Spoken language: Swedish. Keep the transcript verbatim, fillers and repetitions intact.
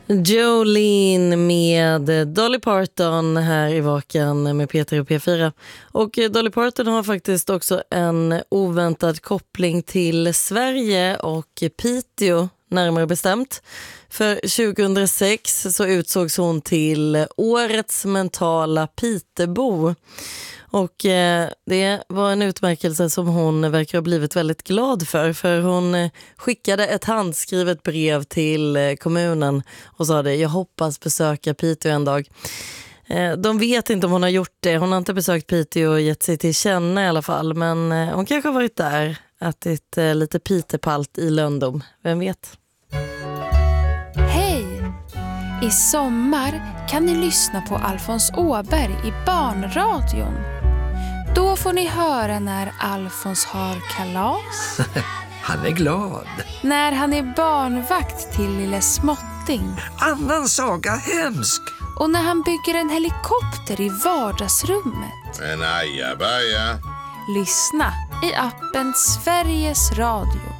Jolene med Dolly Parton här i Vaken med Peter och P fyra. Och Dolly Parton har faktiskt också en oväntad koppling till Sverige och Piteå närmare bestämt. För tjugohundrasex så utsågs hon till årets mentala Pitebo. Och eh, det var en utmärkelse som hon verkar ha blivit väldigt glad för. För hon eh, skickade ett handskrivet brev till eh, kommunen och sa det: jag hoppas besöka Piteå en dag. Eh, de vet inte om hon har gjort det. Hon har inte besökt Piteå och gett sig till känna i alla fall. Men eh, hon kanske har varit där, ätit eh, lite pitepalt i Löndom. Vem vet? Hej! I sommar kan ni lyssna på Alfons Åberg i Barnradion. Då får ni höra när Alfons har kalas. Han är glad. När han är barnvakt till lille Småtting. Annan saga hemsk. Och när han bygger en helikopter i vardagsrummet. En ajabaja. Lyssna i appen Sveriges Radio.